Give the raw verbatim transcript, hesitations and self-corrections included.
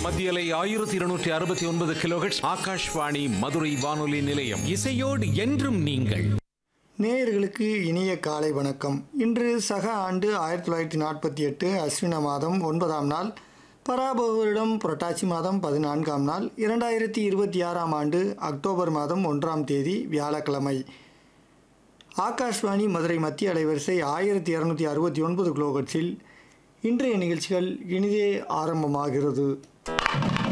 மத்தியலை ஆயிரத்தி இருநூற்றி அறுபத்தி ஒன்பது கிலோஹெர்ட்ஸ் ஆகாஷ்வாணி மதுரை வானொலி நிலையம். இசையோடு என்றும் நீங்கள். நேயர்களுக்கு இனிய காலை வணக்கம். இன்று சக ஆண்டு ஆயிரத்தி தொள்ளாயிரத்தி நாற்பத்தி எட்டு அஸ்வின மாதம் ஒன்பதாம் நாள், பராபவரிடம் புரட்டாசி மாதம் பதினான்காம் நாள், இரண்டாயிரத்தி இருபத்தி ஆறாம் ஆண்டு அக்டோபர் மாதம் ஒன்றாம் தேதி வியாழக்கிழமை. ஆகாஷ்வாணி மதுரை மத்திய அலைவரிசை ஆயிரத்தி இரநூத்தி அறுபத்தி ஒன்பது கிலோஹெர்ட்ஸில் இன்றைய நிகழ்ச்சிகள் இனிதே ஆரம்பமாகிறது.